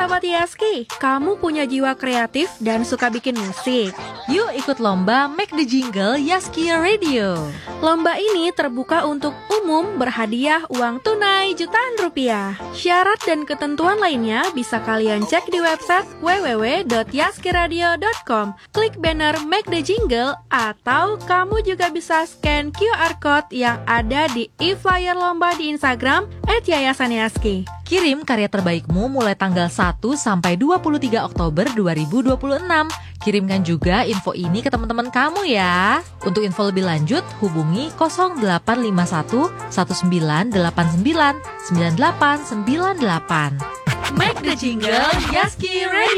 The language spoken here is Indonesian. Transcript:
sahabat Yaski, kamu punya jiwa kreatif dan suka bikin musik? Yuk ikut lomba Make the Jingle Yaski Radio. Lomba ini terbuka untuk umum, berhadiah uang tunai jutaan rupiah. Syarat dan ketentuan lainnya bisa kalian cek di website www.yaskiradio.com. Klik banner Make the Jingle atau kamu juga bisa scan QR Code yang ada di e-flyer lomba di Instagram @yayasanyaski. Kirim karya terbaikmu mulai tanggal 1 sampai 23 Oktober 2026. Kirimkan juga info ini ke teman-teman kamu ya. Untuk info lebih lanjut, hubungi 0851 1989 9898. Make the Jingle Yaski Radio.